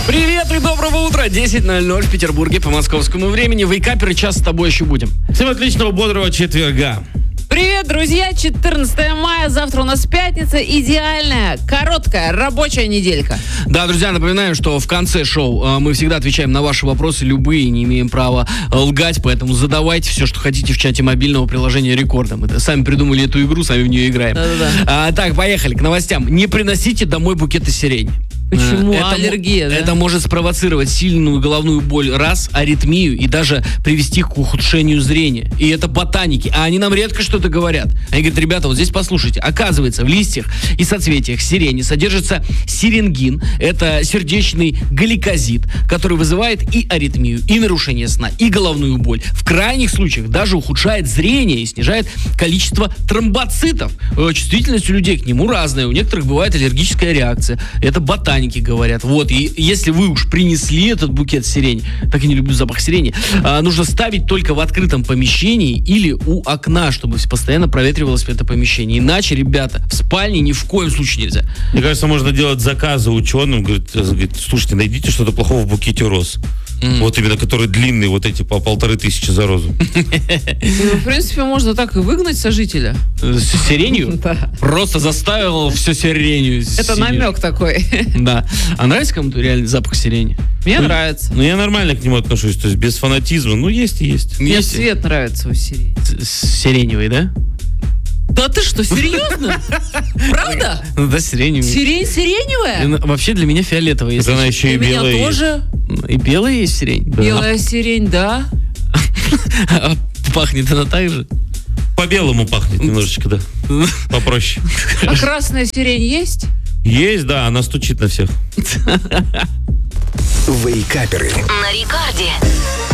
Привет и доброго утра. 10:00 в Петербурге по московскому времени. Вейкаперы, час с тобой еще будем. Всем отличного, бодрого четверга. Привет, друзья! 14 мая, завтра у нас пятница. Идеальная, короткая рабочая неделька. Да, друзья, напоминаю, что в конце шоу мы всегда отвечаем на ваши вопросы, любые, не имеем права лгать, поэтому задавайте все, что хотите в чате мобильного приложения Рекорда. Мы сами придумали эту игру, сами в нее играем. Да-да-да. Так, поехали к новостям. Не приносите домой букеты сирени. Почему? Это Аллергия, да? Это может спровоцировать сильную головную боль, аритмию и даже привести к ухудшению зрения. И это ботаники. А они нам редко что-то говорят. Они говорят: ребята, вот здесь послушайте. Оказывается, в листьях и соцветиях сирени содержится сиренгин. Это сердечный гликозид, который вызывает и аритмию, и нарушение сна, и головную боль. В крайних случаях даже ухудшает зрение и снижает количество тромбоцитов. Чувствительность у людей к нему разная. У некоторых бывает аллергическая реакция. Это ботаники говорят. Вот, и если вы уж принесли этот букет сирени, так и не люблю запах сирени, нужно ставить только в открытом помещении или у окна, чтобы постоянно проветривалось это помещение. Иначе, ребята, в спальне ни в коем случае нельзя. Мне кажется, можно делать заказы ученым. Говорит, слушайте, найдите что-то плохого в букете роз. Вот именно, которые длинные, вот эти по 1500 за розу. Ну, в принципе, можно так и выгнать сожителя. С сиренью? Да. Просто заставил все сиренью. Это намек такой. Да. А нравится кому-то реально запах сирени? Мне нравится. Ну, я нормально к нему отношусь, то есть без фанатизма. Ну, есть и есть. Мне цвет нравится у сирени. Сиреневый, да? Да ты что, серьезно? Правда? Ну да, сиреневый. Сирень сиреневая? Вообще для меня фиолетовая. Это она еще и У меня белая. тоже И белая есть сирень? белая сирень, да. А пахнет она так же? По-белому пахнет немножечко, да. Попроще. А красная сирень есть? Есть, да, она стучит на всех. Вейкаперы. На Рекорде.